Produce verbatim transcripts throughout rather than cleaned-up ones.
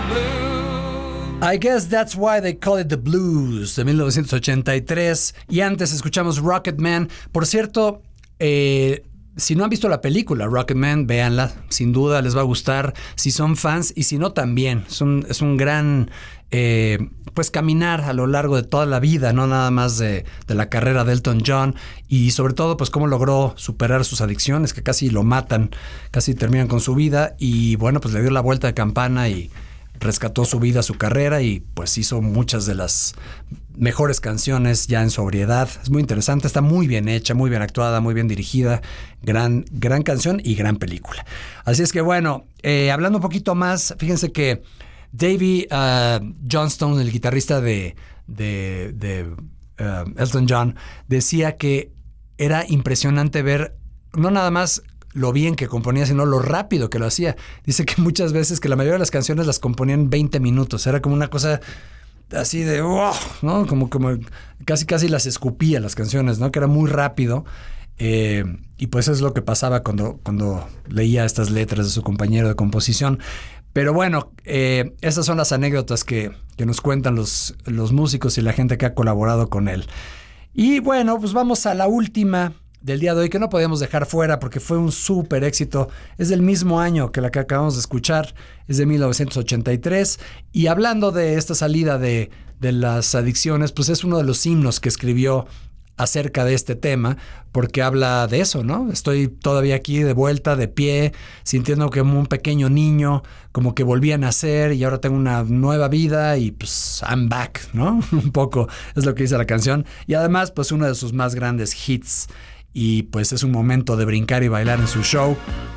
I guess that's why they call it the blues, de mil novecientos ochenta y tres. Y antes escuchamos Rocketman. Por cierto, eh, si no han visto la película Rocketman, véanla. Sin duda les va a gustar si son fans y si no también. Es un, es un gran eh, pues caminar a lo largo de toda la vida, no nada más de, de la carrera de Elton John. Y sobre todo pues cómo logró superar sus adicciones, que casi lo matan, casi terminan con su vida. Y bueno, pues le dio la vuelta de campana y rescató su vida, su carrera, y pues hizo muchas de las mejores canciones ya en sobriedad. Es muy interesante, está muy bien hecha, muy bien actuada, muy bien dirigida. Gran, gran canción y gran película. Así es que bueno, eh, hablando un poquito más, fíjense que Davey uh, Johnstone, el guitarrista de, de, de uh, Elton John, decía que era impresionante ver no nada más lo bien que componía, sino lo rápido que lo hacía. Dice que muchas veces que la mayoría de las canciones las componían en veinte minutos. Era como una cosa así de wow, ¿no? Como, como casi casi las escupía las canciones, ¿no? Que era muy rápido. Eh, y pues es lo que pasaba cuando, cuando leía estas letras de su compañero de composición. Pero bueno, eh, esas son las anécdotas que, que nos cuentan los, los músicos y la gente que ha colaborado con él. Y bueno, pues vamos a la última del día de hoy, que no podíamos dejar fuera porque fue un súper éxito. Es del mismo año que la que acabamos de escuchar, es de mil novecientos ochenta y tres. Y hablando de esta salida de, de las adicciones, pues es uno de los himnos que escribió acerca de este tema, porque habla de eso, ¿no? Estoy todavía aquí de vuelta, de pie, sintiendo como un pequeño niño, como que volví a nacer y ahora tengo una nueva vida y pues I'm back, ¿no? Un poco es lo que dice la canción. Y además, pues uno de sus más grandes hits. Y pues es un momento de brincar y bailar en su show.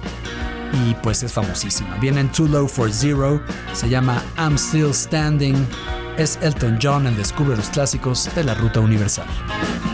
Y pues es famosísima. Viene en Too Low for Zero. Se llama I'm Still Standing. Es Elton John en Descubre los Clásicos de la Ruta Universal.